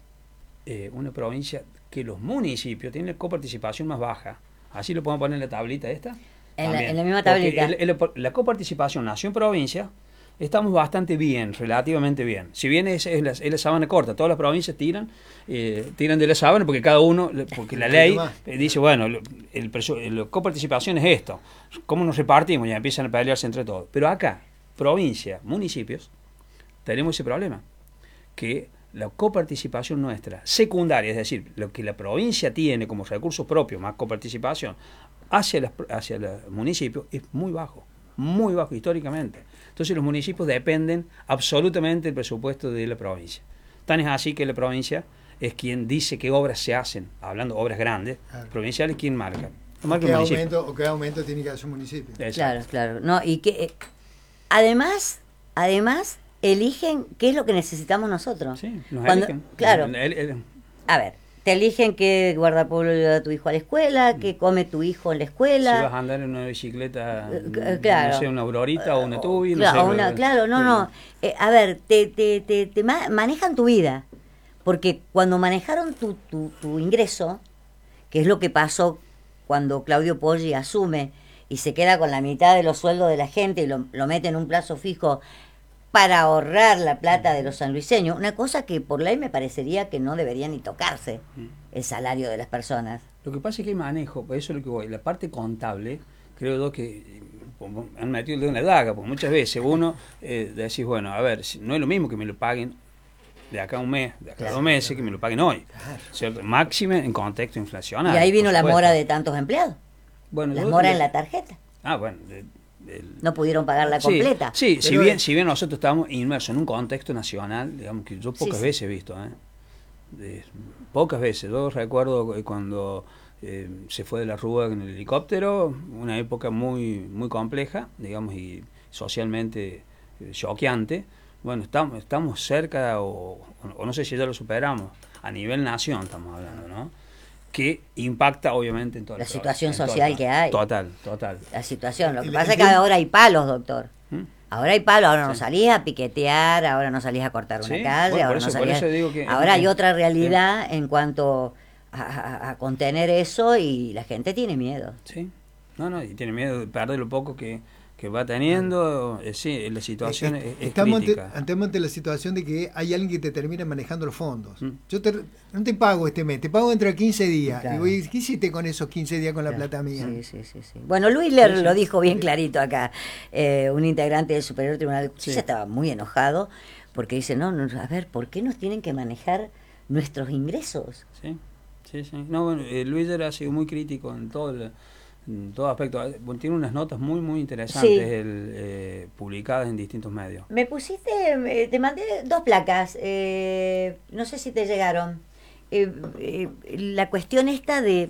eh, una provincia que los municipios tienen la coparticipación más baja. Así lo podemos poner en la tablita esta. En la- También. en la misma Porque tablita. el- el- la coparticipación nación-provincia estamos bastante bien, relativamente bien. Si bien es, es, la, es la sábana corta, todas las provincias tiran eh, tiran de la sábana porque cada uno, porque la Un ley poquito más. eh, dice, bueno, el, el, presu- la coparticipación es esto. ¿Cómo nos repartimos? Ya empiezan a pelearse entre todos. Pero acá, provincia, municipios, tenemos ese problema. Que la coparticipación nuestra, secundaria, es decir, lo que la provincia tiene como recursos propios, más coparticipación, hacia, las, hacia los municipios es muy bajo, muy bajo históricamente. Entonces los municipios dependen absolutamente del presupuesto de la provincia. Tan es así que la provincia es quien dice qué obras se hacen, hablando de obras grandes, claro. Provinciales, ¿quién marca? O qué, aumento, o qué aumento tiene que hacer un municipio. Exacto. Claro, claro. No, y que eh, además, además, eligen qué es lo que necesitamos nosotros. Sí, nos Cuando, eligen. Claro. El, el, el, a ver, te eligen qué guardapueblo lleva tu hijo a la escuela, qué come tu hijo en la escuela. Si vas a andar en una bicicleta, uh, claro. no sé, una Aurorita uh, o una Tubi. Claro, no sé, una, lo, claro, no, no. Eh, a ver, te, te, te, te ma manejan tu vida. Porque cuando manejaron tu, tu, tu ingreso, que es lo que pasó cuando Claudio Poggi asume y se queda con la mitad de los sueldos de la gente y lo, lo mete en un plazo fijo para ahorrar la plata de los sanluiseños, una cosa que por ley me parecería que no debería ni tocarse el salario de las personas. Lo que pasa es que hay manejo, por eso es lo que voy, la parte contable, creo yo que han metido el dedo en la daga, porque muchas veces uno eh, decís, bueno, a ver, no es lo mismo que me lo paguen de acá a un mes, de acá claro, a dos meses, claro. que me lo paguen hoy. Claro. ¿Cierto? Máxime en contexto inflacionario. Y ahí vino la mora de tantos empleados. Bueno, la mora de... en la tarjeta. Ah, bueno. De, de... No pudieron pagarla sí, completa. Sí, si bien, si bien nosotros estábamos inmersos en un contexto nacional, digamos que yo pocas sí, veces sí. he visto, ¿eh? De, pocas veces. Yo recuerdo cuando eh, se fue de la Rúa en el helicóptero, una época muy, muy compleja, digamos, y socialmente eh, choqueante. Bueno, estamos, estamos cerca, o, o no sé si ya lo superamos, a nivel nación estamos hablando, ¿no? Que impacta obviamente en toda la situación social que hay. Total, total. La situación, lo que pasa es que ahora hay palos, doctor. ¿Mm? Ahora hay palos, ahora no sí. salís a piquetear, ahora no salís a cortar una sí, calle, bueno, ahora eso, no salís a... digo que ahora hay otra realidad sí. en cuanto a, a, a contener eso y la gente tiene miedo. Sí, no, no, y tiene miedo de perder lo poco que... que va teniendo, eh, sí, la situación es, es Estamos crítica. ante, ante la situación de que hay alguien que te termina manejando los fondos. Mm. Yo te, no te pago este mes, te pago dentro de quince días. Claro. Y voy, ¿qué hiciste con esos quince días con la claro. plata mía? Sí, sí, sí, sí. Bueno, Luis Ler sí, sí. lo dijo bien clarito acá, eh, un integrante del Superior Tribunal de Justicia sí. estaba muy enojado porque dice, no, no, a ver, ¿por qué nos tienen que manejar nuestros ingresos? Sí, sí, sí. No, bueno, eh, Luis Ler ha sido muy crítico en todo el... en todo aspecto. Bueno, tiene unas notas muy muy interesantes sí. el, eh, publicadas en distintos medios. Me pusiste, eh, te mandé dos placas, eh, no sé si te llegaron. Eh, eh, la cuestión esta de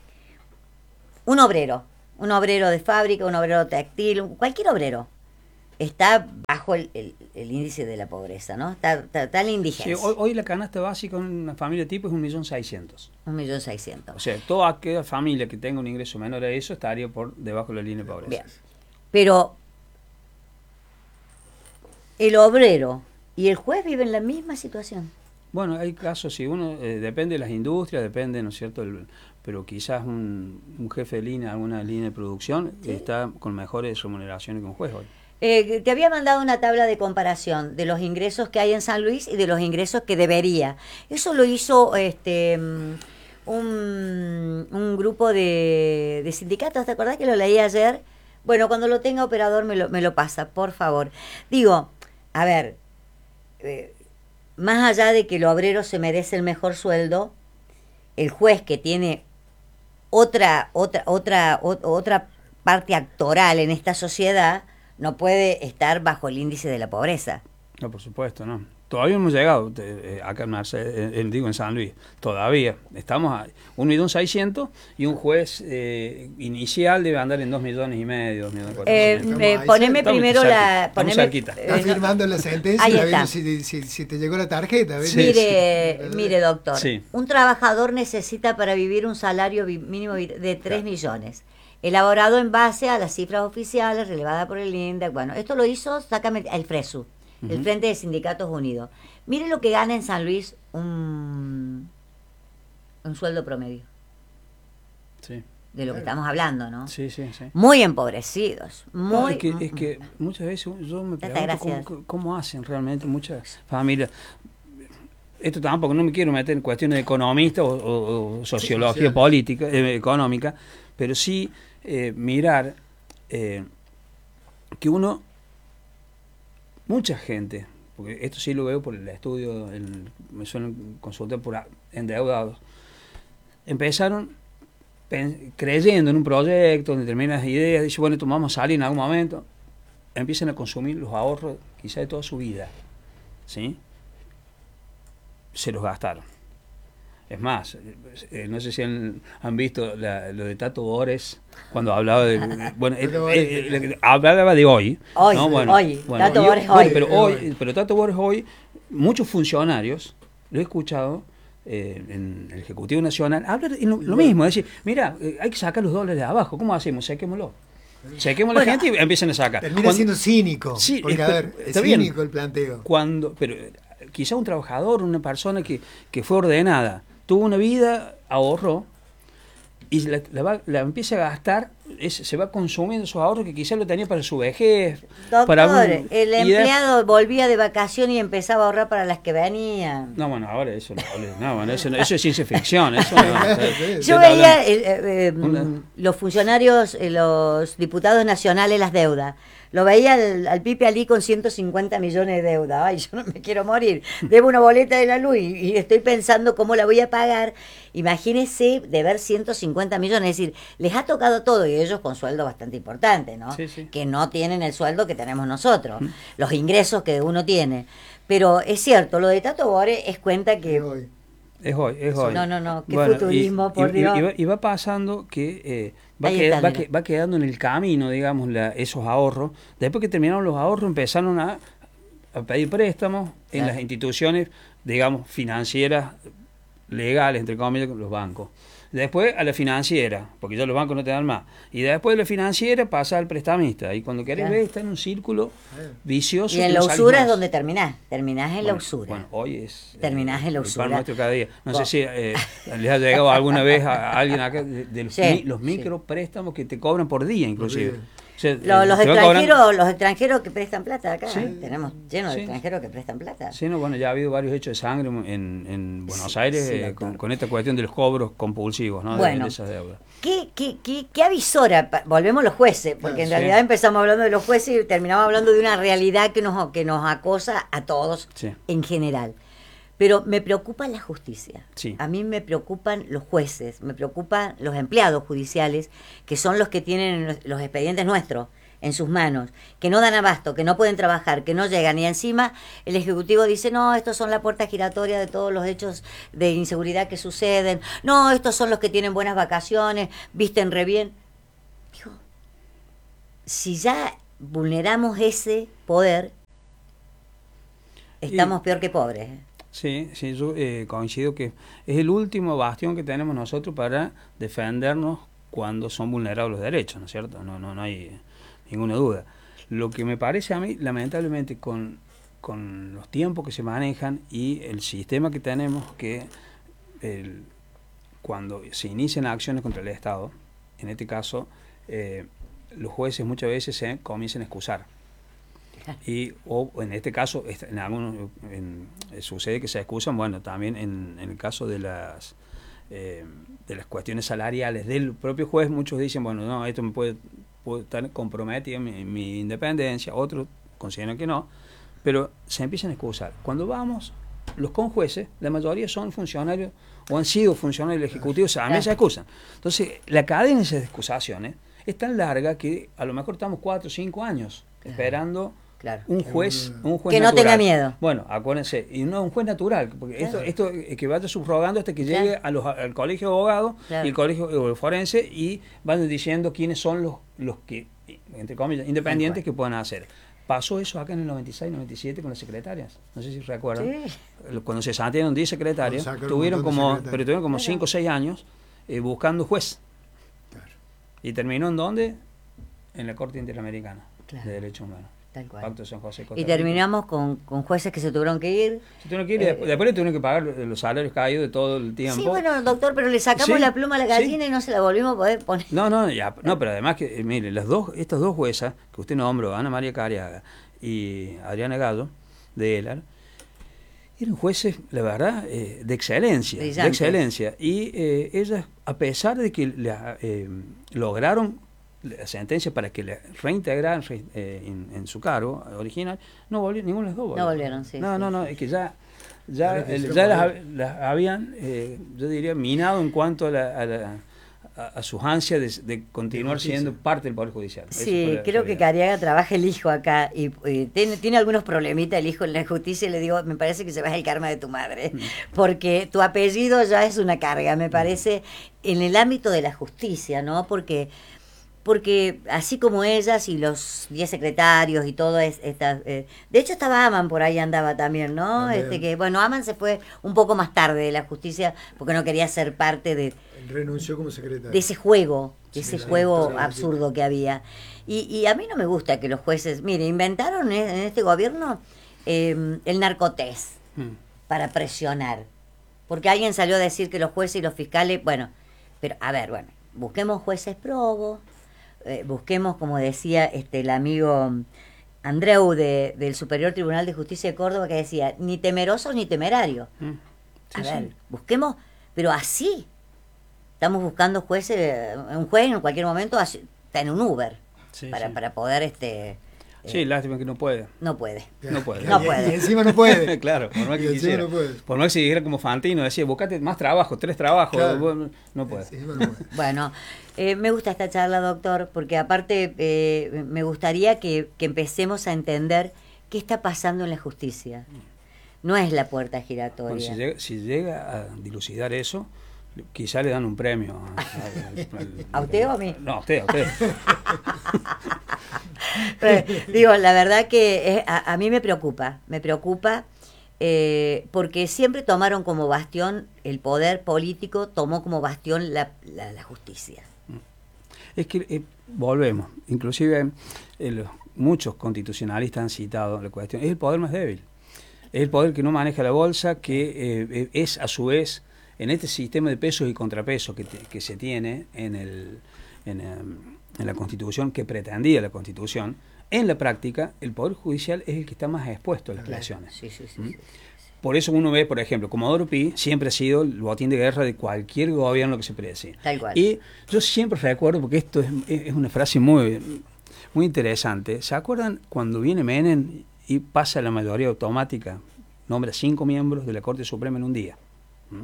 un obrero, un obrero de fábrica, un obrero textil, cualquier obrero, está bajo el, el, el índice de la pobreza, ¿no? Está, está, está en la indigencia. Sí, hoy, hoy la canasta básica en una familia tipo es un millón seiscientos. Un millón seiscientos. O sea, toda aquella familia que tenga un ingreso menor a eso estaría por debajo de la línea de pobreza. Bien. Pero el obrero y el juez viven la misma situación. Bueno, hay casos, si uno, eh, depende de las industrias, depende, ¿no es cierto?, el, pero quizás un, un jefe de línea, alguna línea de producción, ¿sí? está con mejores remuneraciones que un juez hoy. Eh, te había mandado una tabla de comparación de los ingresos que hay en San Luis y de los ingresos que debería. Eso lo hizo este un, un grupo de, de sindicatos, ¿te acordás que lo leí ayer? Bueno, cuando lo tenga operador me lo, me lo pasa, por favor. Digo, a ver, eh, más allá de que el obrero se merece el mejor sueldo, el juez que tiene otra, otra, otra, otra parte actoral en esta sociedad, no puede estar bajo el índice de la pobreza. No, por supuesto, no. Todavía no hemos llegado eh, acá en, Marce, en, digo, en San Luis. Todavía. Estamos a un millón seiscientos y un juez eh, inicial debe andar en dos millones y medio, dos millones cuatrocientos. Eh, eh, poneme estamos primero cerquita, la... Poneme, estamos cerquita. Estás firmando la sentencia y a ver si, si, si te llegó la tarjeta. Sí, mire, sí. mire, doctor. Sí. Un trabajador necesita para vivir un salario mínimo de tres claro. millones. Elaborado en base a las cifras oficiales relevadas por el INDEC. Bueno, esto lo hizo, sácame, el FRESU, uh-huh. el Frente de Sindicatos Unidos. Mire lo que gana en San Luis un, un sueldo promedio. Sí. De lo que estamos hablando, ¿no? Sí, sí, sí. Muy empobrecidos. Muy, no, es, que, es que muchas veces yo me pregunto cómo, cómo hacen realmente muchas familias. Esto tampoco, no me quiero meter en cuestiones de economista o, o, o sociología sí, política, eh, económica, pero sí eh, mirar eh, que uno, mucha gente, porque esto sí lo veo por el estudio, el, me suelen consultar por endeudados, empezaron creyendo en un proyecto, en determinadas ideas, dice, bueno, esto vamos a salir en algún momento, empiezan a consumir los ahorros quizá de toda su vida, ¿sí? Se los gastaron. Es más, eh, no sé si han, han visto la, lo de Tato Bores, cuando hablaba de... Bueno, eh, eh, eh, hablaba de hoy. Hoy, ¿no? Bueno, hoy, bueno, Tato yo, Bores bueno, hoy. Pero, hoy. pero Tato Bores hoy, muchos funcionarios, lo he escuchado, eh, en el Ejecutivo Nacional, hablan lo, lo mismo, es decir, mira, eh, hay que sacar los dólares de abajo, ¿cómo hacemos? Saquémoslo. Saquemos bueno, la gente y empiecen a sacar. Termina Cuando, siendo cínico, sí, porque es, a ver, es cínico el planteo. Cuando, pero quizá un trabajador, una persona que, que fue ordenada, tuvo una vida, ahorró, y la, la, va, la empieza a gastar, es, se va consumiendo esos ahorros que quizás lo tenía para su vejez. Doctor, para un, el empleado de... volvía de vacación y empezaba a ahorrar para las que venían. No, bueno, ahora eso no, no, bueno, eso, no, eso es ciencia ficción. Eso no, yo veía eh, eh, eh, los funcionarios, eh, los diputados nacionales, las deudas. Lo veía al, al Pipe Alí con ciento cincuenta millones de deuda. Ay, yo no me quiero morir. Debo una boleta de la luz y, y estoy pensando cómo la voy a pagar. Imagínese deber ciento cincuenta millones. Es decir, les ha tocado todo y ellos con sueldo bastante importante, ¿no? Sí, sí. Que no tienen el sueldo que tenemos nosotros, ¿Mm? Los ingresos que uno tiene. Pero es cierto, lo de Tato Bores es cuenta que... Hoy. Es hoy, es hoy. No, no, no, qué bueno, futurismo, y, por y, Dios. Y va, y va pasando que eh, va, que, está, va, que, va quedando en el camino, digamos, la, esos ahorros. Después que terminaron los ahorros, empezaron a, a pedir préstamos en claro. las instituciones, digamos, financieras, legales, entre comillas, los bancos. Después a la financiera, porque ya los bancos no te dan más. Y después de la financiera pasa al prestamista. Y cuando querés claro. ver, está en un círculo vicioso. Y en la usura es donde terminás. Terminás en bueno, la usura. Bueno, hoy es... Terminás eh, en la usura. El pan nuestro cada día. No bueno. sé si eh, les ha llegado alguna vez a, a alguien acá de, de los, sí, mi, los micropréstamos sí. que te cobran por día, inclusive. O sea, los, eh, los extranjeros los extranjeros que prestan plata acá, sí, tenemos lleno de sí. extranjeros que prestan plata. Sí, no, bueno, ya ha habido varios hechos de sangre en, en Buenos sí, Aires sí, eh, con, con esta cuestión de los cobros compulsivos, ¿no? Bueno, de, de esas deudas. ¿qué, qué, qué, qué avisora? Volvemos a los jueces, porque en sí. realidad empezamos hablando de los jueces y terminamos hablando de una realidad que nos, que nos acosa a todos sí. en general. Pero me preocupa la justicia. Sí. A mí me preocupan los jueces, me preocupan los empleados judiciales, que son los que tienen los expedientes nuestros en sus manos, que no dan abasto, que no pueden trabajar, que no llegan, y encima el Ejecutivo dice, no, estos son la puerta giratoria de todos los hechos de inseguridad que suceden, no, estos son los que tienen buenas vacaciones, visten re bien. Digo, si ya vulneramos ese poder, estamos y, peor que pobres. Sí, sí, yo eh, coincido que es el último bastión que tenemos nosotros para defendernos cuando son vulnerados los derechos, ¿no es cierto? No, no, no hay ninguna duda. Lo que me parece a mí, lamentablemente, con, con los tiempos que se manejan y el sistema que tenemos, que el, cuando se inician acciones contra el Estado, en este caso, eh, los jueces muchas veces se comienzan a excusar. Y, o en este caso, en algunos en, sucede que se excusan, bueno, también en, en el caso de las eh, de las cuestiones salariales del propio juez, muchos dicen, bueno, no, esto me puede, puede estar comprometido en mi, mi independencia, otros consideran que no, pero se empiezan a excusar. Cuando vamos, los conjueces, la mayoría son funcionarios o han sido funcionarios del Ejecutivo, o sea, a mí se excusan. Entonces, la cadena de esas excusaciones es tan larga que a lo mejor estamos cuatro o cinco años esperando Claro. un juez, un juez que no natural. tenga miedo. Bueno, acuérdense, y no un juez natural, porque claro. esto, esto que vaya subrogando hasta que llegue claro. a los, al colegio de abogados claro. y el colegio el forense y van diciendo quiénes son los, los que, entre comillas, independientes que puedan hacer. Pasó eso acá en el noventa y seis, noventa y siete con las secretarias. No sé si recuerdan. Sí. Cuando se santearon diez secretarias, tuvieron como, pero tuvieron como cinco o seis años eh, buscando juez. Claro. Y terminó en dónde? En la Corte Interamericana claro. de Derechos Humanos. Tal cual. Pacto de San José, y terminamos con, con jueces que se tuvieron que ir. Se tuvieron que ir, eh, después le tuvieron que pagar los salarios caídos de todo el tiempo. Sí, bueno, doctor, pero le sacamos sí, la pluma a la gallina sí. y no se la volvimos a poder poner. No, no, ya, no, pero además que, eh, mire, las dos, estas dos juezas que usted nombró, Ana María Cariaga y Adriana Gallo, de ELAR, eran jueces, la verdad, eh, de excelencia, Brillante. de excelencia. Y eh, ellas, a pesar de que la, eh, lograron la sentencia para que le reintegraran eh, en, en su cargo original, no volvieron, ninguno de los dos volvieron. No volvieron, sí. No, sí, no, no, sí. es que ya, ya, el, ya las, las habían, eh, yo diría, minado en cuanto a la, a la, a, a sus ansias de, de continuar siendo parte del Poder Judicial. Sí, creo que Cariaga trabaja el hijo acá y, y tiene, tiene algunos problemitas el hijo en la justicia y le digo, me parece que se va el karma de tu madre, mm. porque tu apellido ya es una carga, me parece, en el ámbito de la justicia, ¿no? Porque... porque así como ellas y los diez secretarios y todo es, esta, eh, de hecho estaba Aman por ahí, andaba también, ¿no? También. Este que bueno, Aman se fue un poco más tarde de la justicia porque no quería ser parte de... Renunció como secretario. De ese juego, de sí, ese sí, juego sí, absurdo sí. que había. Y, y a mí no me gusta que los jueces, mire, inventaron en este gobierno eh, el narcotés hmm. para presionar. Porque alguien salió a decir que los jueces y los fiscales, bueno, pero a ver, bueno, busquemos jueces probos. Eh, busquemos, como decía este el amigo Andreu de, del Superior Tribunal de Justicia de Córdoba, que decía, ni temerosos ni temerarios. Mm. Sí, a ver, sí. busquemos, pero así. Estamos buscando jueces, un juez en cualquier momento está en un Uber sí, para, sí. para poder... este Sí, eh, lástima que no puede. No puede. No puede. No puede. Y encima no puede. Claro, por más que quisiera. No puede. Por más que siguiera como Fantino, decía, buscate más trabajo, tres trabajos. Claro. No puede. No puede. Bueno, eh, me gusta esta charla, doctor, porque aparte eh, me gustaría que, que empecemos a entender qué está pasando en la justicia. No es la puerta giratoria. Bueno, si, llega, si llega a dilucidar eso, quizá le dan un premio. A, a, al, ¿A usted o a mí? No, a usted, a usted. Pero, digo, la verdad que es, a, a mí me preocupa, me preocupa eh, porque siempre tomaron como bastión, el poder político tomó como bastión la, la, la justicia. Es que eh, volvemos, inclusive eh, muchos constitucionalistas han citado la cuestión, es el poder más débil, es el poder que no maneja la bolsa, que eh, es a su vez, en este sistema de pesos y contrapesos que, te, que se tiene en el... En, um, en la Constitución, que pretendía la Constitución, en la práctica el Poder Judicial es el que está más expuesto a las presiones. Sí, sí, sí, ¿Mm? sí, sí. Por eso uno ve, por ejemplo, Comodoro Pi siempre ha sido el botín de guerra de cualquier gobierno que se precie. Tal cual. Y yo siempre recuerdo, porque esto es, es una frase muy, muy interesante, ¿se acuerdan cuando viene Menem y pasa la mayoría automática, nombra cinco miembros de la Corte Suprema en un día? ¿Mm?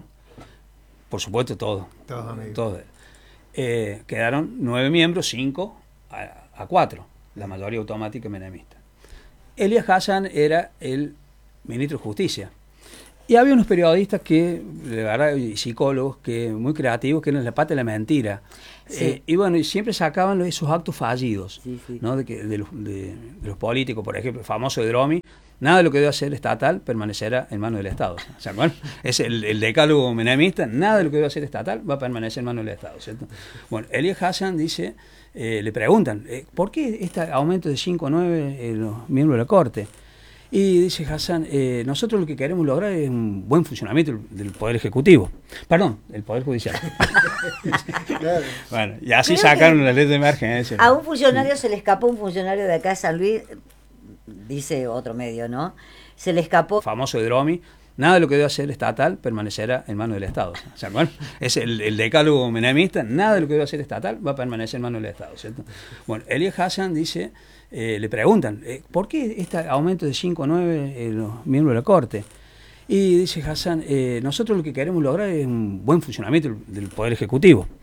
Por supuesto, todo. Todos amigos. Todo. Eh, quedaron nueve miembros, cinco a, a cuatro, la mayoría automática menemista. Elías Hassan era el ministro de Justicia. Y había unos periodistas que, de verdad, y psicólogos, que muy creativos, que eran la pata de la mentira. Sí. Eh, y bueno, y siempre sacaban esos actos fallidos, sí, sí. ¿no? de, que, de, los, de, de los políticos, por ejemplo, el famoso de Dromi. Nada de lo que debe hacer estatal permanecerá en manos del Estado. O sea, bueno, es el, el decálogo menemista, nada de lo que debe hacer estatal va a permanecer en manos del Estado, ¿cierto? Bueno, Elías Hassan dice, eh, le preguntan, eh, ¿por qué este aumento de cinco a nueve eh, los miembros de la Corte? Y dice Hassan, eh, nosotros lo que queremos lograr es un buen funcionamiento del, del Poder Ejecutivo. Perdón, del Poder Judicial. Claro. Bueno, y así Creo sacaron la ley de emergencia. A un funcionario se le escapó, un funcionario de acá, San Luis, dice otro medio, ¿no? Se le escapó. Famoso de Dromi, nada de lo que debe hacer estatal permanecerá en manos del Estado. O sea, bueno, es el, el decálogo menemista, nada de lo que debe hacer estatal va a permanecer en manos del Estado, ¿cierto? Bueno, Elías Hassan dice, eh, le preguntan, eh, ¿por qué este aumento de cinco a nueve eh, los miembros de la Corte? Y dice Hassan, eh, nosotros lo que queremos lograr es un buen funcionamiento del, del Poder Ejecutivo.